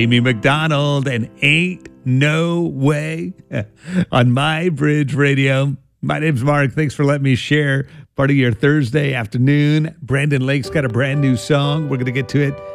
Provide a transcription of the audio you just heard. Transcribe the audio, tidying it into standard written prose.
Amy McDonald and Ain't No Way on My Bridge Radio. My name's Mark. Thanks for letting me share part of your Thursday afternoon. Brandon Lake's got a brand new song. We're going to get to it